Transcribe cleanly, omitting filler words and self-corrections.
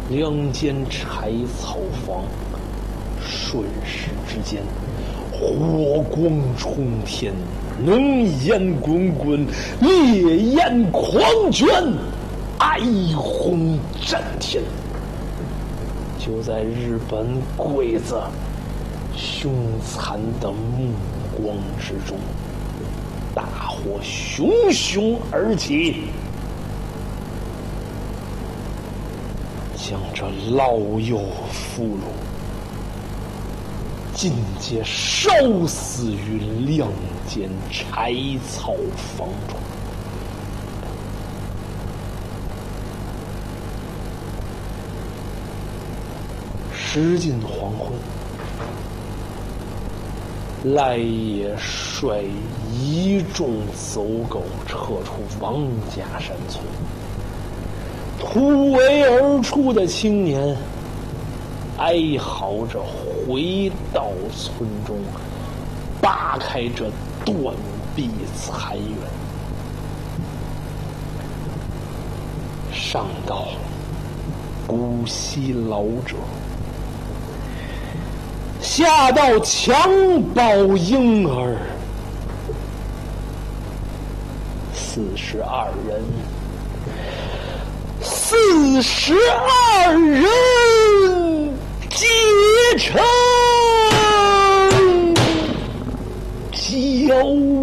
两间柴草房，瞬时之间，火光冲天，浓烟滚滚，烈焰狂卷，哀鸿震天。就在日本鬼子凶残的目光之中，大火熊熊而起，将这老幼妇孺尽皆烧死于两间柴草房中。时近黄昏，赖野率一众走狗撤出王家山村，突围而出的青年哀嚎着回到村中，扒开这断壁残垣，上到姑息老者，下到襁褓婴儿，42人皆成焦